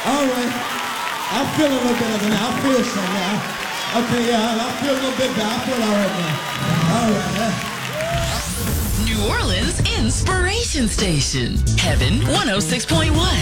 All right. I feel a little better now. I feel some now. Okay, yeah, I feel a little bit better. I feel all right now. All right. New Orleans Inspiration Station. Heaven 106.1.